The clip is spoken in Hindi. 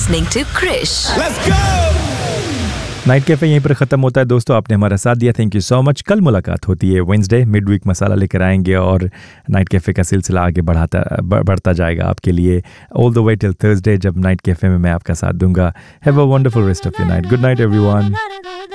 listening to Krish. Let's go! Night cafe यहीं पर ख़त्म होता है दोस्तों, आपने हमारा साथ दिया, थैंक यू सो मच। कल मुलाकात होती है वेडनेसडे, मिड वीक मसाला लेकर आएंगे और नाइट कैफे का सिलसिला आगे बढ़ता जाएगा आपके लिए all the way till Thursday, जब नाइट कैफे में मैं आपका साथ दूंगा। Have a wonderful rest of your night. Good night everyone.